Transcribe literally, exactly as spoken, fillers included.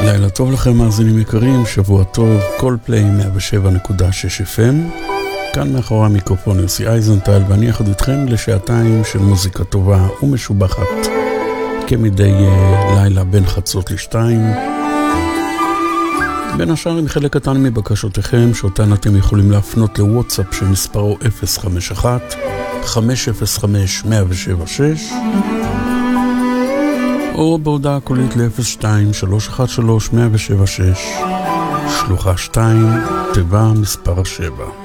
לילה טוב לכם מאזינים יקרים, שבוע טוב, כל פליי מאה ושבע נקודה שש אף אם. כאן מאחורי המיקרופון יוסי אייזנטל, ואני יחד איתכם לשעתיים של מוזיקה טובה ומשובחת, כמדי uh, לילה בין חצות לשתיים. בין השאר עם חלק קטן מבקשותיכם, שאותן אתם יכולים להפנות לוואטסאפ שמספרו אפס חמש אחת חמש אפס חמש מאה שבע שש, או בהודעה קולית ל-אפס שתיים שלוש אחת שלוש מאה שבע שש, שלוחה שתיים, תיבה מספר שבע.